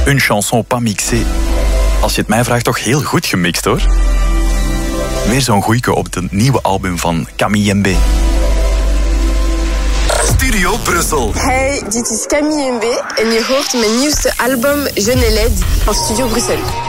Une chanson pas mixée. Als je het mij vraagt, toch heel goed gemixt, hoor. Weer zo'n goeie op het nieuwe album van Camille MB. Studio Brussel. Hey, dit is Camille MB en je hoort mijn nieuwste album Je ne l'aide van Studio Brussel.